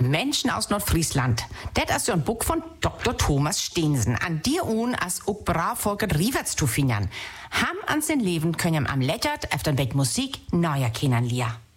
Menschen aus Nordfriesland. Das ist so ein Buch von Dr. Thomas Steensen. An dir un als auch Braufolger Riewerts zu finden. Ham an sein Leben können am Lettert auf den Weg Musik neuer kennenlernen.